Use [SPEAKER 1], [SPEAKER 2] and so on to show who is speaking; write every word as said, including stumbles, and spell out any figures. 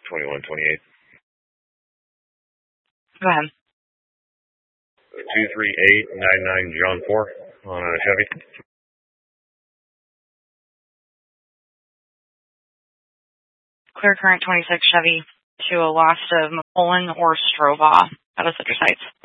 [SPEAKER 1] twenty-one twenty-eight.
[SPEAKER 2] Go ahead.
[SPEAKER 1] two three eight nine nine John four on a Chevy.
[SPEAKER 2] Clear current twenty-six Chevy to a lost of McCullen or Strovaw. How does it your sites?